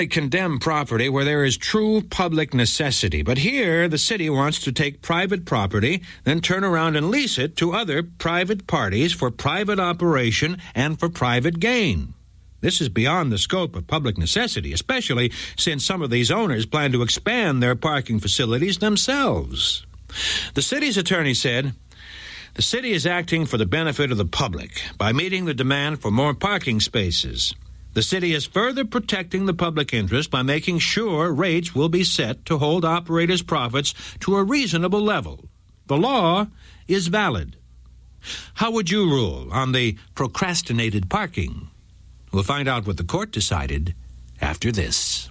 condemn property where there is true public necessity. But here, the city wants to take private property, then turn around and lease it to other private parties for private operation and for private gain. This is beyond the scope of public necessity, especially since some of these owners plan to expand their parking facilities themselves. The city's attorney said, "The city is acting for the benefit of the public by meeting the demand for more parking spaces. The city is further protecting the public interest by making sure rates will be set to hold operators' profits to a reasonable level. The law is valid." How would you rule on the procrastinated parking? We'll find out what the court decided after this.